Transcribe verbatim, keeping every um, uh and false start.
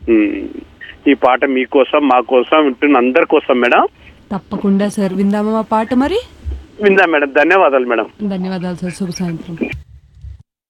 ఉమ్, ఈ పాట మీకోసం మా కోసం వింటున్న అందరి కోసం మేడం. తప్పకుండా సార్, విందామా మా పాట మరి? విందా మేడం. ధన్యవాదాలు మేడం. ధన్యవాదాలు సార్, శుభ సాయంత్రం.